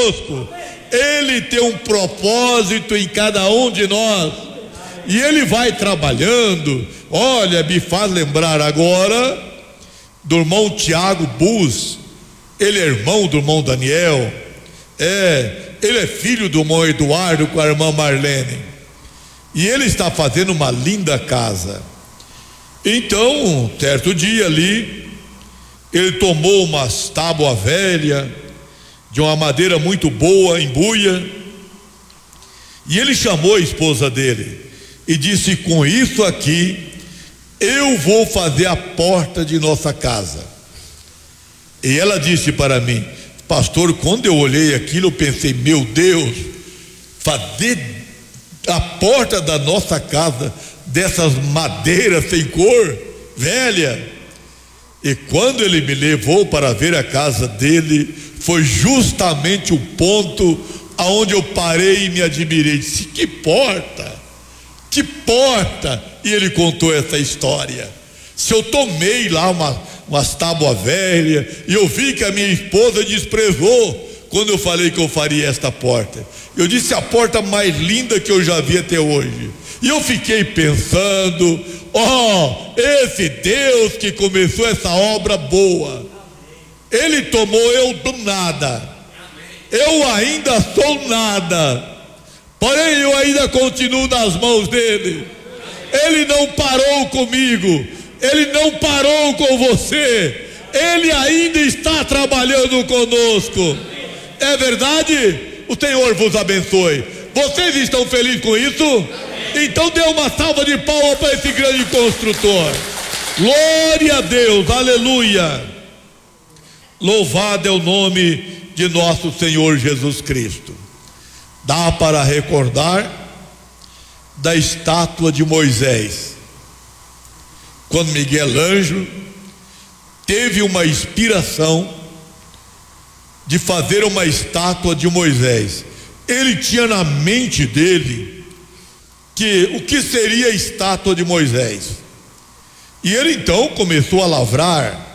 conosco. Ele tem um propósito em cada um de nós, e Ele vai trabalhando. Olha, me faz lembrar agora do irmão Tiago Bus. Ele é irmão do irmão Daniel, ele é filho do irmão Eduardo com a irmã Marlene, e ele está fazendo uma linda casa. Então, certo dia ali, ele tomou umas tábuas velhas de uma madeira muito boa, embuia, e ele chamou a esposa dele e disse: com isso aqui eu vou fazer a porta de nossa casa. E ela disse para mim: pastor, quando eu olhei aquilo eu pensei, meu Deus, fazer a porta da nossa casa dessas madeiras sem cor, velha. E quando ele me levou para ver a casa dele, foi justamente o ponto aonde eu parei e me admirei. Disse: que porta, que porta! E ele contou essa história. Se eu tomei lá umas tábuas velhas, e eu vi que a minha esposa desprezou quando eu falei que eu faria esta porta. Eu disse: a porta mais linda que eu já vi até hoje. E eu fiquei pensando: esse Deus que começou essa obra boa, Ele tomou eu do nada. Eu ainda sou nada, porém eu ainda continuo nas mãos dele. Ele não parou comigo, Ele não parou com você, Ele ainda está trabalhando conosco. É verdade? O Senhor vos abençoe. Vocês estão felizes com isso? Então dê uma salva de palmas para esse grande construtor. Glória a Deus, aleluia. Louvado é o nome de nosso Senhor Jesus Cristo. Dá para recordar da estátua de Moisés, quando Miguel Ângelo teve uma inspiração de fazer uma estátua de Moisés. Ele tinha na mente dele o que seria a estátua de Moisés, e ele então começou a lavrar,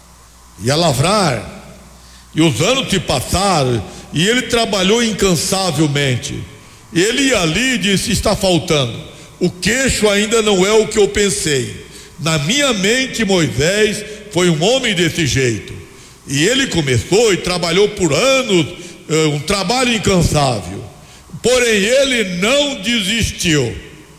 e os anos se passaram, e ele trabalhou incansavelmente. Ele ia ali e disse: está faltando, o queixo ainda não é o que eu pensei. Na minha mente, Moisés foi um homem desse jeito. E ele começou e trabalhou por anos, um trabalho incansável. Porém, ele não desistiu.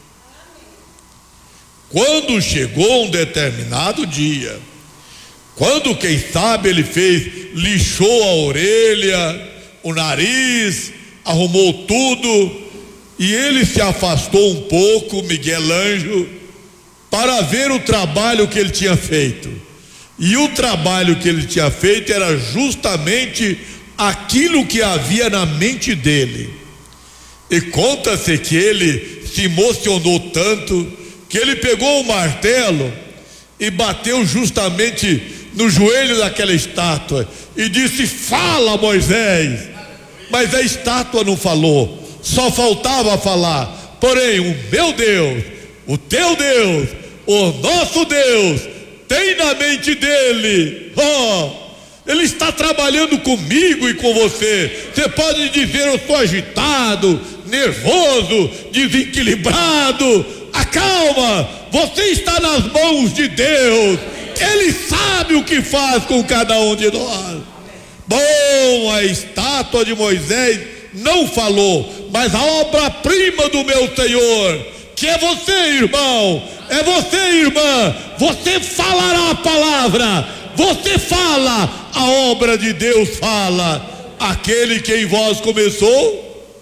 Quando chegou um determinado dia, quando, quem sabe, ele lixou a orelha, o nariz, arrumou tudo, e ele se afastou um pouco, Miguel Ângelo, para ver o trabalho que ele tinha feito. E o trabalho que ele tinha feito era justamente aquilo que havia na mente dele. E conta-se que ele se emocionou tanto que ele pegou o martelo e bateu justamente no joelho daquela estátua e disse: fala, Moisés. Mas a estátua não falou, só faltava falar. Porém, o meu Deus, o teu Deus, o nosso Deus tem na mente dele, Ele está trabalhando comigo e com você. Você pode dizer: eu estou agitado, nervoso, desequilibrado. Acalma, você está nas mãos de Deus. Ele sabe o que faz com cada um de nós. Bom, a estátua de Moisés não falou, mas a obra-prima do meu Senhor, que é você, irmão, é você, irmã, você falará a palavra, você fala, a obra de Deus fala. Aquele que em vós começou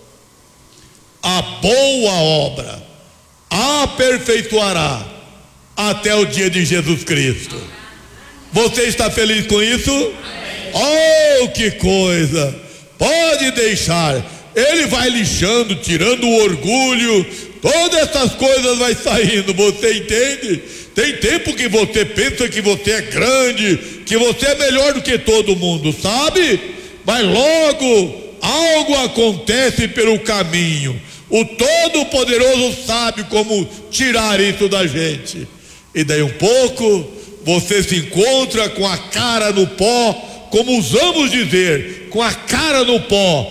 a boa obra aperfeiçoará até o dia de Jesus Cristo. Você está feliz com isso? Oh, que coisa! Pode deixar, ele vai lixando, tirando o orgulho, todas essas coisas vai saindo, você entende? Tem tempo que você pensa que você é grande, que você é melhor do que todo mundo, sabe? Mas logo algo acontece pelo caminho. O Todo-Poderoso sabe como tirar isso da gente. E daí um pouco você se encontra com a cara no pó, como usamos dizer, com a cara no pó,